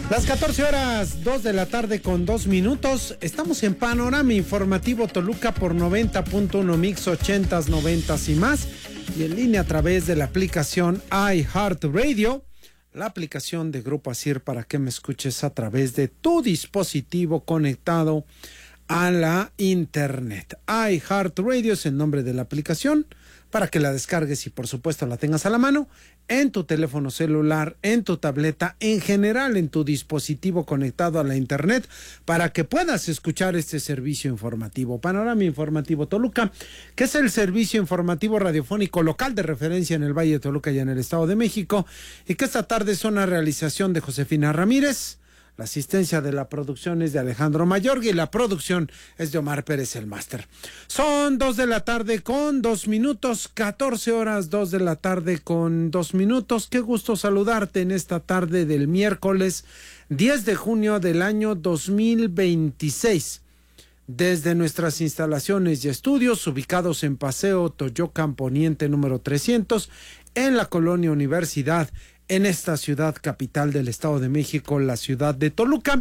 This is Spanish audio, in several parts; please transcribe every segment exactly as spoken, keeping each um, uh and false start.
Las catorce horas, dos de la tarde con dos minutos. Estamos en Panorama Informativo Toluca por noventa punto uno Mix, ochentas, noventas y más. Y en línea a través de la aplicación iHeartRadio, la aplicación de Grupo Asir, para que me escuches a través de tu dispositivo conectado a la internet. iHeartRadio es el nombre de la aplicación, para que la descargues y por supuesto la tengas a la mano en tu teléfono celular, en tu tableta, en general en tu dispositivo conectado a la internet, para que puedas escuchar este servicio informativo. Panorama Informativo Toluca, que es el servicio informativo radiofónico local de referencia en el Valle de Toluca y en el Estado de México, y que esta tarde es una realización de Josefina Ramírez. La asistencia de la producción es de Alejandro Mayorga y la producción es de Omar Pérez, el máster. Son dos de la tarde con dos minutos, catorce horas, dos de la tarde con dos minutos. Qué gusto saludarte en esta tarde del miércoles diez de junio del año dos mil veintiséis. Desde nuestras instalaciones y estudios ubicados en Paseo Toyocan Poniente número trescientos, en la colonia Universidad, en esta ciudad capital del Estado de México, la ciudad de Toluca,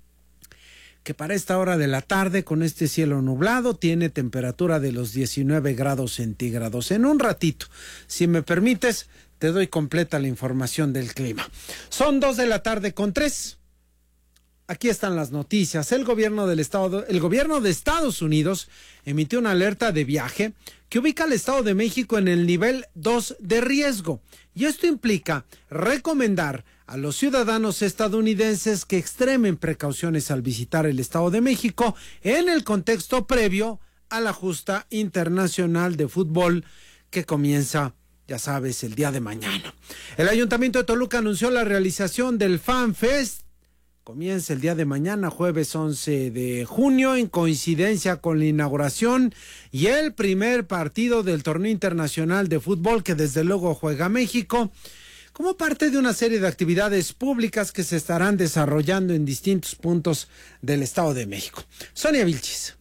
que para esta hora de la tarde, con este cielo nublado, tiene temperatura de los diecinueve grados centígrados. En un ratito, si me permites, te doy completa la información del clima. Son dos de la tarde con tres. Aquí están las noticias. El gobierno del estado, el gobierno de Estados Unidos emitió una alerta de viaje que ubica al Estado de México en el nivel dos de riesgo. Y esto implica recomendar a los ciudadanos estadounidenses que extremen precauciones al visitar el Estado de México en el contexto previo a la justa internacional de fútbol que comienza, ya sabes, el día de mañana. El Ayuntamiento de Toluca anunció la realización del Fan Fest. Comienza el día de mañana, jueves once de junio, en coincidencia con la inauguración y el primer partido del torneo internacional de fútbol que desde luego juega México, como parte de una serie de actividades públicas que se estarán desarrollando en distintos puntos del Estado de México. Sonia Vilchis.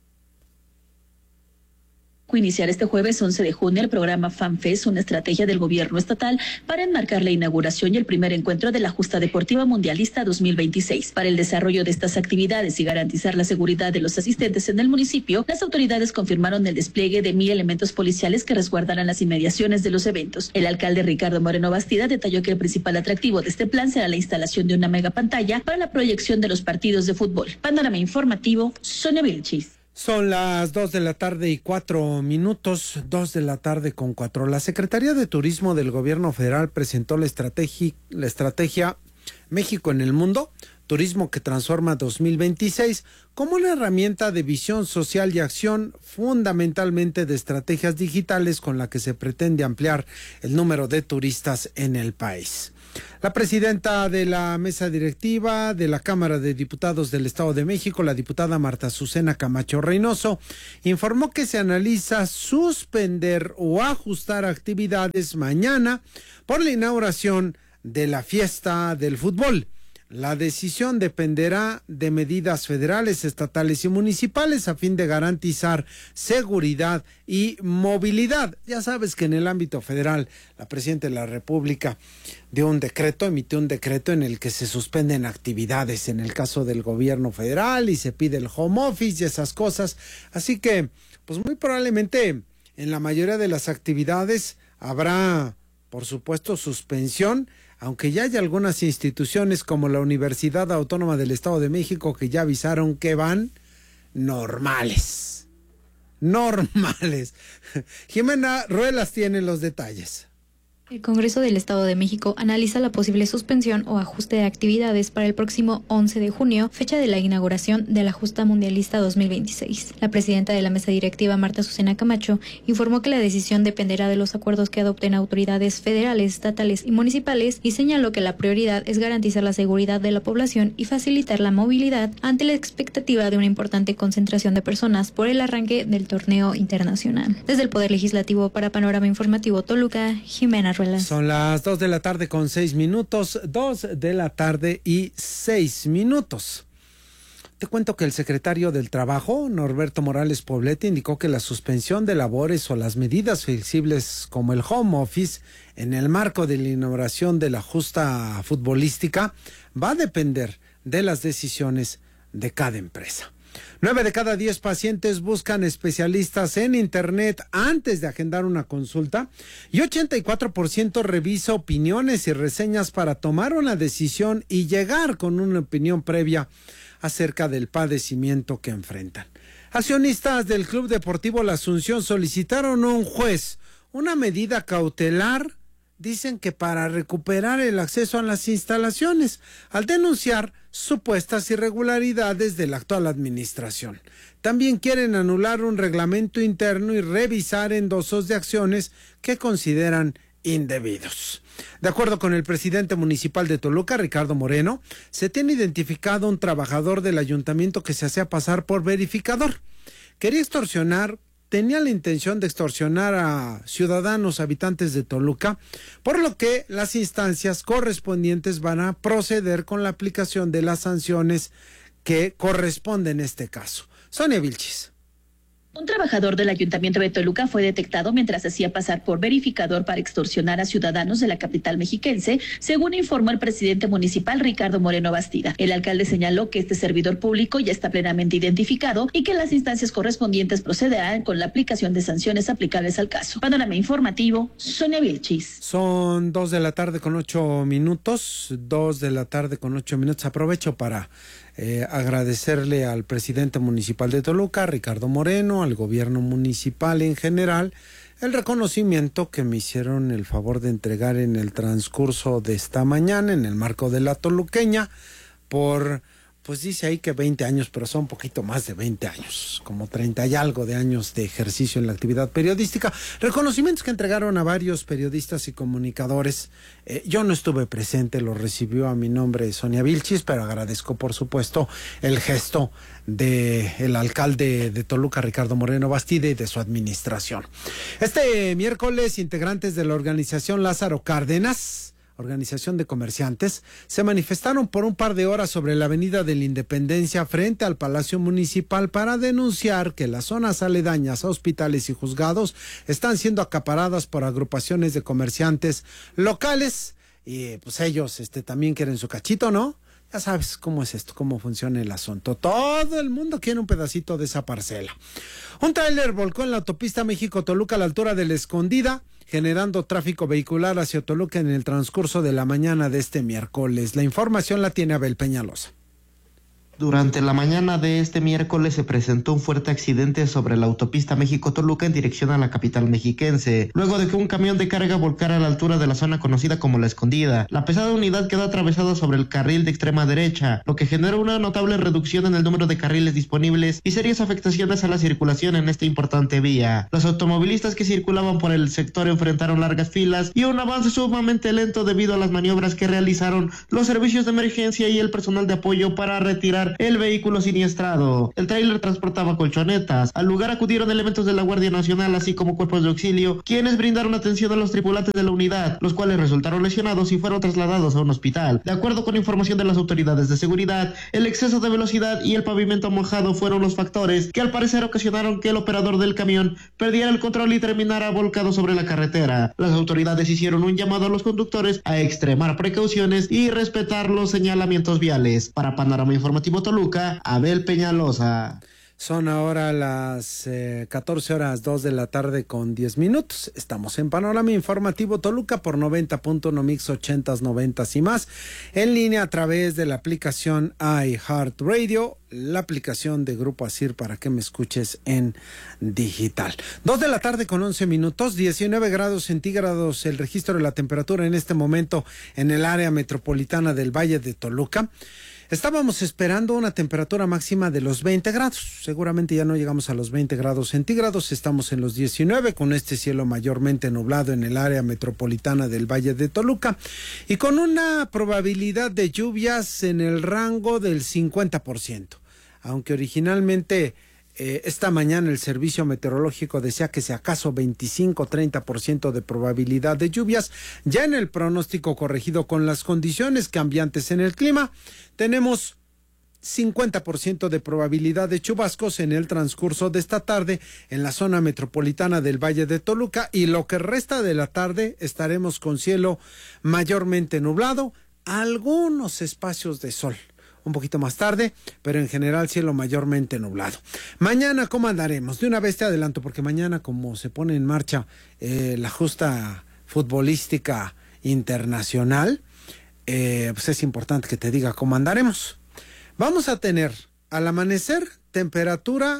Iniciar este jueves once de junio el programa FanFest, una estrategia del gobierno estatal para enmarcar la inauguración y el primer encuentro de la Justa Deportiva Mundialista dos mil veintiséis. Para el desarrollo de estas actividades y garantizar la seguridad de los asistentes en el municipio, las autoridades confirmaron el despliegue de mil elementos policiales que resguardarán las inmediaciones de los eventos. El alcalde Ricardo Moreno Bastida detalló que el principal atractivo de este plan será la instalación de una mega pantalla para la proyección de los partidos de fútbol. Panorama Informativo, Sonia Vilchis. Son las dos de la tarde y cuatro minutos, dos de la tarde con cuatro. La Secretaría de Turismo del Gobierno Federal presentó la estrategia, la estrategia México en el Mundo, Turismo que Transforma dos mil veintiséis, como una herramienta de visión social y acción, fundamentalmente de estrategias digitales con la que se pretende ampliar el número de turistas en el país. La presidenta de la mesa directiva de la Cámara de Diputados del Estado de México, la diputada Marta Azucena Camacho Reynoso, informó que se analiza suspender o ajustar actividades mañana por la inauguración de la fiesta del fútbol. La decisión dependerá de medidas federales, estatales y municipales a fin de garantizar seguridad y movilidad. Ya sabes que en el ámbito federal, la presidenta de la República dio un decreto, emitió un decreto en el que se suspenden actividades en el caso del gobierno federal y se pide el home office y esas cosas. Así que, pues muy probablemente en la mayoría de las actividades habrá, por supuesto, suspensión, aunque ya hay algunas instituciones como la Universidad Autónoma del Estado de México que ya avisaron que van normales. Normales. Jimena Ruelas tiene los detalles. El Congreso del Estado de México analiza la posible suspensión o ajuste de actividades para el próximo once de junio, fecha de la inauguración de la Justa Mundialista dos mil veintiséis. La presidenta de la mesa directiva, Marta Azucena Camacho, informó que la decisión dependerá de los acuerdos que adopten autoridades federales, estatales y municipales, y señaló que la prioridad es garantizar la seguridad de la población y facilitar la movilidad ante la expectativa de una importante concentración de personas por el arranque del torneo internacional. Desde el Poder Legislativo para Panorama Informativo Toluca, Jimena Ruelas. Son las dos de la tarde con seis minutos, dos de la tarde y seis minutos. Te cuento que el secretario del Trabajo, Norberto Morales Poblete, indicó que la suspensión de labores o las medidas flexibles como el home office en el marco de la inauguración de la justa futbolística va a depender de las decisiones de cada empresa. Nueve de cada diez pacientes buscan especialistas en internet antes de agendar una consulta y ochenta y cuatro por ciento revisa opiniones y reseñas para tomar una decisión y llegar con una opinión previa acerca del padecimiento que enfrentan. Accionistas del Club Deportivo La Asunción solicitaron a un juez una medida cautelar, dicen que para recuperar el acceso a las instalaciones, al denunciar supuestas irregularidades de la actual administración. También quieren anular un reglamento interno y revisar endosos de acciones que consideran indebidos. De acuerdo con el presidente municipal de Toluca, Ricardo Moreno, se tiene identificado un trabajador del ayuntamiento que se hacía pasar por verificador. Quería extorsionar, tenía la intención de extorsionar a ciudadanos habitantes de Toluca, por lo que las instancias correspondientes van a proceder con la aplicación de las sanciones que corresponden en este caso. Sonia Vilchis. Un trabajador del Ayuntamiento de Toluca fue detectado mientras hacía pasar por verificador para extorsionar a ciudadanos de la capital mexiquense, según informó el presidente municipal Ricardo Moreno Bastida. El alcalde señaló que este servidor público ya está plenamente identificado y que las instancias correspondientes procederán con la aplicación de sanciones aplicables al caso. Panorama informativo, Sonia Vilchis. Son dos de la tarde con ocho minutos, dos de la tarde con ocho minutos. Aprovecho para Eh, agradecerle al presidente municipal de Toluca, Ricardo Moreno, al gobierno municipal en general, el reconocimiento que me hicieron el favor de entregar en el transcurso de esta mañana, en el marco de la toluqueña, por, pues dice ahí que veinte años, pero son un poquito más de veinte años, como treinta y algo de años de ejercicio en la actividad periodística, reconocimientos que entregaron a varios periodistas y comunicadores. Eh, yo no estuve presente, lo recibió a mi nombre Sonia Vilchis, pero agradezco por supuesto el gesto de el alcalde de Toluca, Ricardo Moreno Bastida, y de su administración. Este miércoles, integrantes de la organización Lázaro Cárdenas, organización de comerciantes, se manifestaron por un par de horas sobre la avenida de la Independencia frente al Palacio Municipal para denunciar que las zonas aledañas a hospitales y juzgados están siendo acaparadas por agrupaciones de comerciantes locales y pues ellos este también quieren su cachito, ¿no? Ya sabes cómo es esto, cómo funciona el asunto. Todo el mundo quiere un pedacito de esa parcela. Un tráiler volcó en la autopista México-Toluca a la altura de La Escondida, generando tráfico vehicular hacia Toluca en el transcurso de la mañana de este miércoles. La información la tiene Abel Peñalosa. Durante la mañana de este miércoles se presentó un fuerte accidente sobre la autopista México-Toluca en dirección a la capital mexiquense, luego de que un camión de carga volcara a la altura de la zona conocida como La Escondida. La pesada unidad quedó atravesada sobre el carril de extrema derecha, lo que generó una notable reducción en el número de carriles disponibles y serias afectaciones a la circulación en esta importante vía. Los automovilistas que circulaban por el sector enfrentaron largas filas y un avance sumamente lento debido a las maniobras que realizaron los servicios de emergencia y el personal de apoyo para retirar el vehículo siniestrado. El tráiler transportaba colchonetas. Al lugar acudieron elementos de la Guardia Nacional, así como cuerpos de auxilio, quienes brindaron atención a los tripulantes de la unidad, los cuales resultaron lesionados y fueron trasladados a un hospital. De acuerdo con información de las autoridades de seguridad, el exceso de velocidad y el pavimento mojado fueron los factores que al parecer ocasionaron que el operador del camión perdiera el control y terminara volcado sobre la carretera. Las autoridades hicieron un llamado a los conductores a extremar precauciones y respetar los señalamientos viales. Para Panorama Informativo Toluca, Abel Peñalosa. Son ahora las eh, catorce horas dos de la tarde con diez minutos. Estamos en Panorama Informativo Toluca por noventa punto uno Mix ochentas, noventas y más. En línea a través de la aplicación iHeartRadio, la aplicación de Grupo Asir para que me escuches en digital. Dos de la tarde con once minutos, diecinueve grados centígrados el registro de la temperatura en este momento en el área metropolitana del Valle de Toluca. Estábamos esperando una temperatura máxima de los veinte grados. Seguramente ya no llegamos a los veinte grados centígrados. Estamos en los diecinueve con este cielo mayormente nublado en el área metropolitana del Valle de Toluca y con una probabilidad de lluvias en el rango del cincuenta por ciento. Aunque originalmente eh, esta mañana el servicio meteorológico decía que si acaso veinticinco a treinta por ciento de probabilidad de lluvias, ya en el pronóstico corregido con las condiciones cambiantes en el clima, tenemos cincuenta por ciento de probabilidad de chubascos en el transcurso de esta tarde en la zona metropolitana del Valle de Toluca, y lo que resta de la tarde estaremos con cielo mayormente nublado, algunos espacios de sol un poquito más tarde, pero en general cielo mayormente nublado. Mañana, ¿cómo andaremos? De una vez te adelanto, porque mañana, como se pone en marcha eh, la justa futbolística internacional, eh, pues es importante que te diga cómo andaremos. Vamos a tener al amanecer temperatura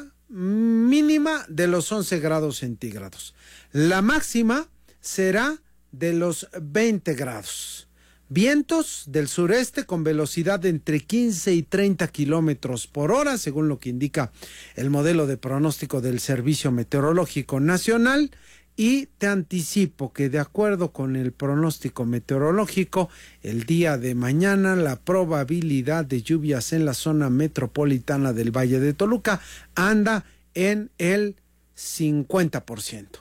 mínima de los once grados centígrados. La máxima será de los veinte grados. Vientos del sureste con velocidad de entre quince y treinta kilómetros por hora, según lo que indica el modelo de pronóstico del Servicio Meteorológico Nacional. Y te anticipo que de acuerdo con el pronóstico meteorológico, el día de mañana la probabilidad de lluvias en la zona metropolitana del Valle de Toluca anda en el cincuenta por ciento.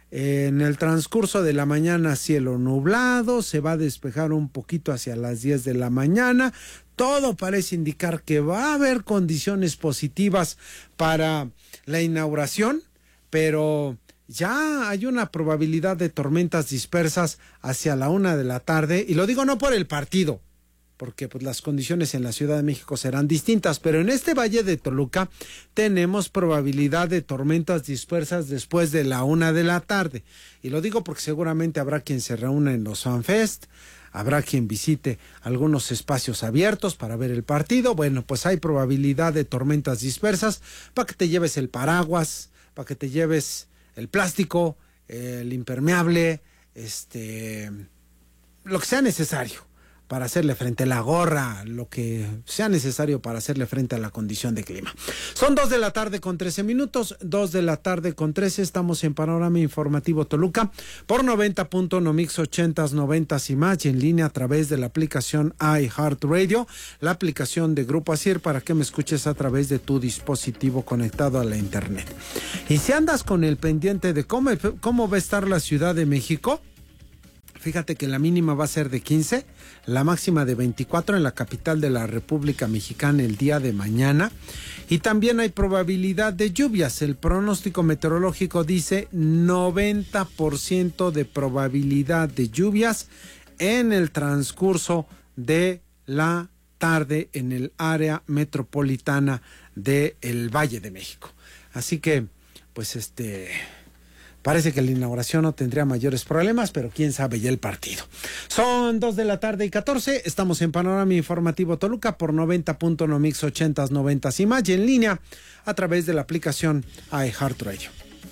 En el transcurso de la mañana cielo nublado, se va a despejar un poquito hacia las diez de la mañana. Todo parece indicar que va a haber condiciones positivas para la inauguración, pero ya hay una probabilidad de tormentas dispersas hacia la una de la tarde, y lo digo no por el partido, porque pues las condiciones en la Ciudad de México serán distintas, pero en este Valle de Toluca tenemos probabilidad de tormentas dispersas después de la una de la tarde, y lo digo porque seguramente habrá quien se reúna en los FanFest, habrá quien visite algunos espacios abiertos para ver el partido. Bueno, pues hay probabilidad de tormentas dispersas para que te lleves el paraguas, para que te lleves el plástico, el impermeable, este, lo que sea necesario para hacerle frente a la gorra, lo que sea necesario para hacerle frente a la condición de clima. Son dos de la tarde con trece minutos, dos de la tarde con trece, estamos en Panorama Informativo Toluca, por noventa punto uno Mix ochentas, noventas y más, y en línea a través de la aplicación iHeartRadio, la aplicación de Grupo Asir, para que me escuches a través de tu dispositivo conectado a la internet. Y si andas con el pendiente de cómo, cómo va a estar la Ciudad de México, fíjate que la mínima va a ser de quince, la máxima de veinticuatro en la capital de la República Mexicana el día de mañana. Y también hay probabilidad de lluvias. El pronóstico meteorológico dice noventa por ciento de probabilidad de lluvias en el transcurso de la tarde en el área metropolitana del Valle de México. Así que, pues este... parece que la inauguración no tendría mayores problemas, pero quién sabe ya el partido. Son dos de la tarde y catorce, estamos en Panorama Informativo Toluca por noventa punto uno Mix ochentas, noventas y más, y en línea a través de la aplicación iHeartRadio.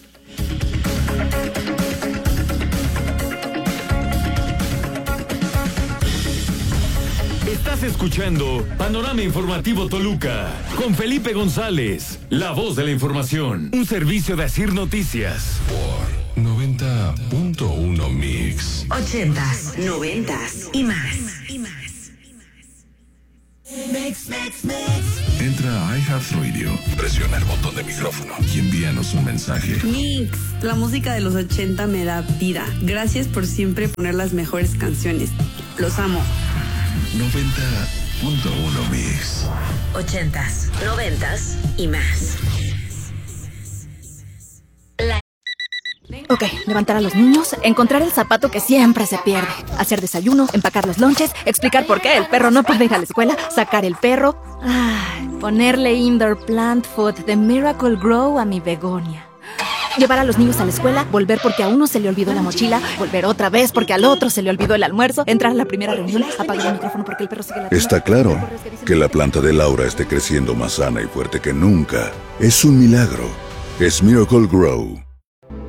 Estás escuchando Panorama Informativo Toluca con Felipe González, la voz de la información. Un servicio de Asir Noticias. Por noventa punto uno Mix. Ochentas, noventas y más. Y más. Mix, mix, mix. Entra a iHeartRadio, presiona el botón de micrófono y envíanos un mensaje. Mix, la música de los ochenta me da vida. Gracias por siempre poner las mejores canciones. Los amo. noventa punto uno Mix. Ochentas, noventas y más. La... Ok, levantar a los niños, encontrar el zapato que siempre se pierde, hacer desayuno, empacar los lonches, explicar por qué el perro no puede ir a la escuela, sacar el perro, ay, ponerle indoor plant food de Miracle Grow a mi begonia. Llevar a los niños a la escuela, volver porque a uno se le olvidó la mochila, volver otra vez porque al otro se le olvidó el almuerzo, entrar a la primera reunión, apagar el micrófono porque el perro sigue latiendo. Está claro que la planta de Laura esté creciendo más sana y fuerte que nunca. Es un milagro. Es Miracle Grow.